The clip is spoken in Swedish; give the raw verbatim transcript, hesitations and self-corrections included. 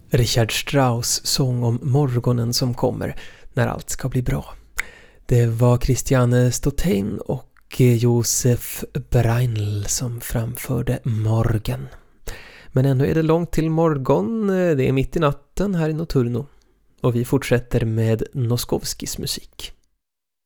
Richard Strauss sång om morgonen som kommer när allt ska bli bra. Det var Christiane Stotein och Josef Breinl som framförde Morgen. Men ännu är det långt till morgon, det är mitt i natten här i Noturno. Och vi fortsätter med Noskovskis musik.